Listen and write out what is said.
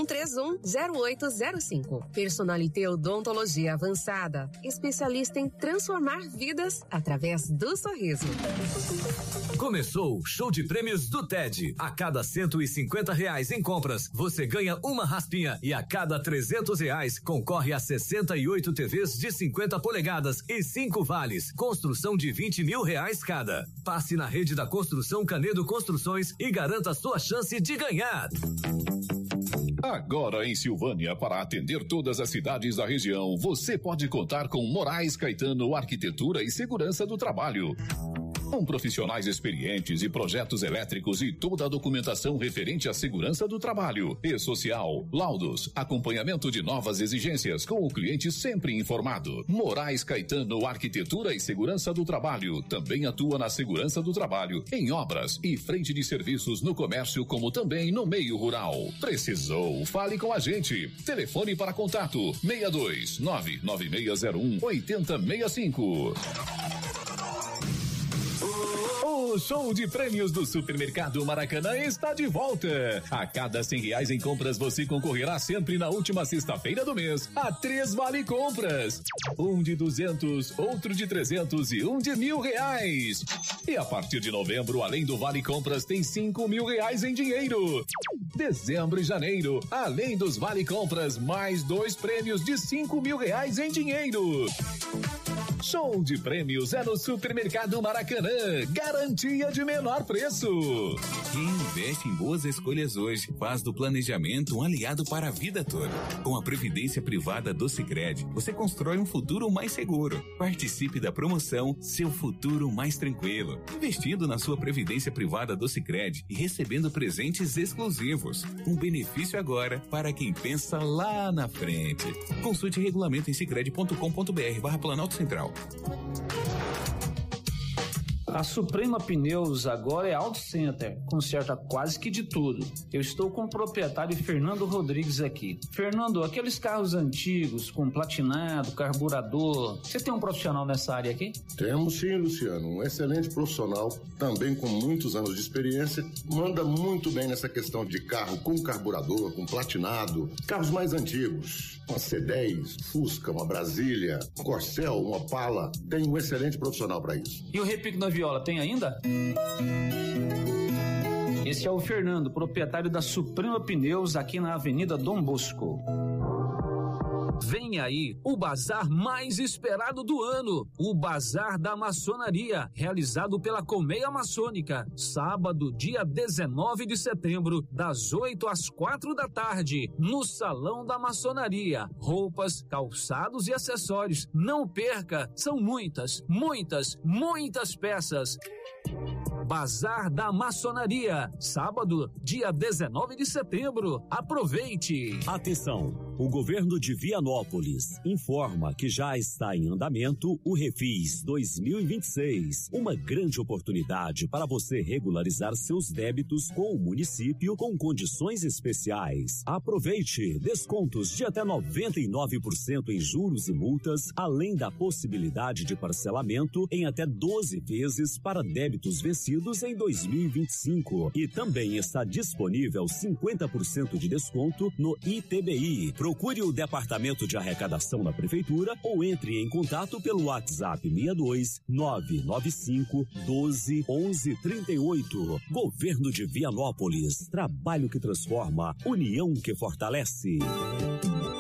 3131-0805. Personalité Odontologia Avançada, especialista em transformar vidas através do sorriso. Começou o show de prêmios do TED. A cada R$150 em compras, você ganha uma raspinha e a cada R$300 concorre a 68 TVs de 50 polegadas e 5 vales. Construção de R$20 mil cada. Passe na rede da Construção Canedo Construções e garanta sua chance de ganhar. Agora em Silvânia, para atender todas as cidades da região, você pode contar com Moraes Caetano Arquitetura e Segurança do Trabalho. Com profissionais experientes e projetos elétricos e toda a documentação referente à segurança do trabalho e social, laudos, acompanhamento de novas exigências com o cliente sempre informado. Moraes Caetano Arquitetura e Segurança do Trabalho também atua na segurança do trabalho, em obras e frente de serviços no comércio como também no meio rural. Precisou? Fale com a gente. Telefone para contato 62 99601 8065. O show de prêmios do Supermercado Maracanã está de volta. A cada R$100 em compras, você concorrerá sempre na última sexta-feira do mês a 3 vale compras. Um de 200, outro de 300 e um de R$1.000. E a partir de novembro, além do vale compras, tem R$5.000 em dinheiro. Dezembro e janeiro, além dos vale compras, mais 2 prêmios de R$5.000 em dinheiro. Show de prêmios é no Supermercado Maracanã. Garantia de menor preço. Quem investe em boas escolhas hoje faz do planejamento um aliado para a vida toda. Com a Previdência Privada do Sicredi, você constrói um futuro mais seguro. Participe da promoção Seu Futuro Mais Tranquilo. Investindo na sua Previdência Privada do Sicredi e recebendo presentes exclusivos. Um benefício agora para quem pensa lá na frente. Consulte regulamento em sicredi.com.br/Planalto Central. A Suprema Pneus agora é Auto Center, conserta quase que de tudo. Eu estou com o proprietário Fernando Rodrigues aqui. Fernando, aqueles carros antigos com platinado, carburador, você tem um profissional nessa área aqui? Temos sim, Luciano, um excelente profissional, também com muitos anos de experiência, manda muito bem nessa questão de carro com carburador, com platinado, carros mais antigos, uma C10, Fusca, uma Brasília, Corcel, uma Opala, tem um excelente profissional para isso. E o repique na viola, tem ainda? Esse é o Fernando, proprietário da Suprema Pneus aqui na Avenida Dom Bosco. Vem aí o bazar mais esperado do ano, o Bazar da Maçonaria, realizado pela Colmeia Maçônica, sábado, dia 19 de setembro, das 8 às 4 da tarde, no Salão da Maçonaria. Roupas, calçados e acessórios. Não perca, são muitas, muitas, muitas peças. Bazar da Maçonaria, sábado, dia 19 de setembro. Aproveite! Atenção! O governo de Vianópolis informa que já está em andamento o Refis 2026, uma grande oportunidade para você regularizar seus débitos com o município com condições especiais. Aproveite descontos de até 99% em juros e multas, além da possibilidade de parcelamento em até 12 vezes para débitos vencidos em 2025. E também está disponível 50% de desconto no ITBI. Procure o Departamento de Arrecadação da Prefeitura ou entre em contato pelo WhatsApp 62 995 12 11 38. Governo de Vianópolis. Trabalho que transforma, união que fortalece.